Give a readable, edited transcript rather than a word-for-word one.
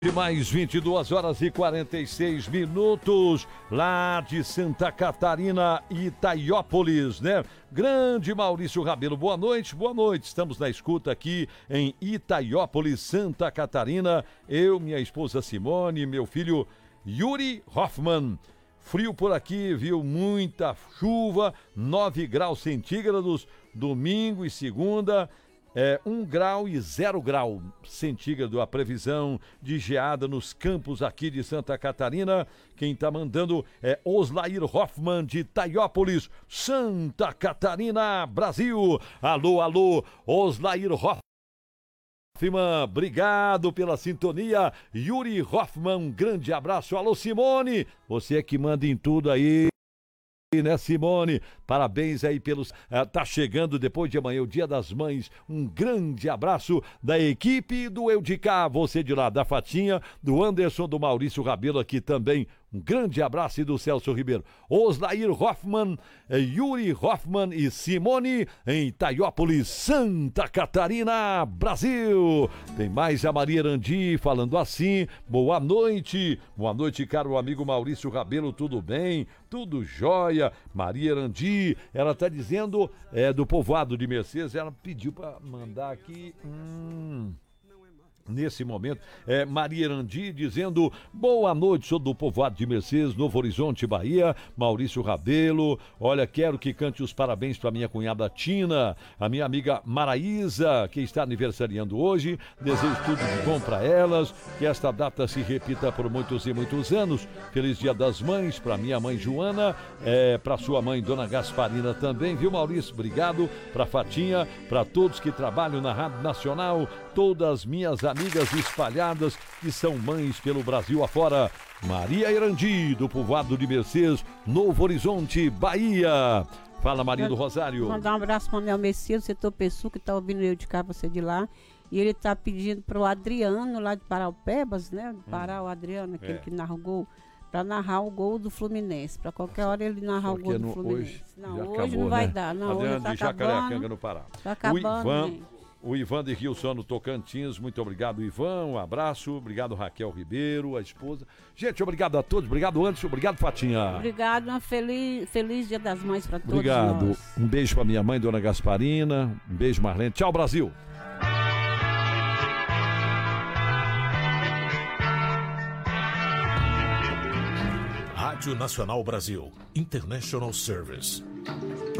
Mais 22 horas e 46 minutos, lá de Santa Catarina, Itaiópolis, né? Grande Maurício Rabelo, boa noite, estamos na escuta aqui em Itaiópolis, Santa Catarina, eu, minha esposa Simone, meu filho Yuri Hoffman. Frio por aqui, viu? Muita chuva, 9 graus centígrados, domingo e segunda. 1 grau e 0 grau centígrado a previsão de geada nos campos aqui de Santa Catarina. Quem tá mandando é Oslair Hoffman de Itaiópolis, Santa Catarina, Brasil. Alô, Oslair Hoffman. Obrigado pela sintonia. Yuri Hoffman, um grande abraço. Alô, Simone, você é que manda em tudo aí, né, Simone? Parabéns aí pelos... tá chegando depois de amanhã o Dia das Mães. Um grande abraço da equipe do Eu de Cá, você de lá, da Fatinha, do Anderson, do Maurício Rabelo aqui também. Um grande abraço e do Celso Ribeiro. Oslair Hoffman, Yuri Hoffman e Simone em Itaiópolis, Santa Catarina, Brasil. Tem mais a Maria Arandi falando assim: boa noite, caro amigo Maurício Rabelo, tudo bem? Tudo jóia. Maria Arandi, ela tá dizendo, do povoado de Mercedes, ela pediu para mandar aqui... Nesse momento, Maria Arandi dizendo: boa noite, sou do povoado de Mercedes, Novo Horizonte, Bahia, Maurício Rabelo. Olha, quero que cante os parabéns para minha cunhada Tina, a minha amiga Maraísa, que está aniversariando hoje. Desejo tudo de bom para elas, que esta data se repita por muitos e muitos anos. Feliz Dia das Mães para minha mãe Joana, para sua mãe Dona Gasparina também, viu, Maurício? Obrigado. Para Fatinha, para todos que trabalham na Rádio Nacional, todas minhas amigas espalhadas que são mães pelo Brasil afora. Maria Arandi, do povoado de Mercedes, Novo Horizonte, Bahia. Fala, Maria do Rosário. Vou mandar um abraço para o Nel Messias, setor Pessu, que está ouvindo eu de cá, você de lá. E ele está pedindo para o Adriano, lá de Paraupebas, né? Pará, o Adriano, aquele que narra o gol, para narrar o gol do Fluminense. Para qualquer hora ele narrar o gol do Fluminense. Hoje não vai dar. Não, Adriano hoje tá de Jacareacanga, no Pará. Tá acabando, O Ivan de Rio no Tocantins, muito obrigado, Ivan, um abraço, obrigado, Raquel Ribeiro, a esposa. Gente, obrigado a todos, obrigado, Anderson, obrigado, Fatinha. Obrigado, feliz Dia das Mães para todos obrigado. Nós. Um beijo para minha mãe, Dona Gasparina, um beijo, Marlene. Tchau, Brasil. Rádio Nacional Brasil, International Service.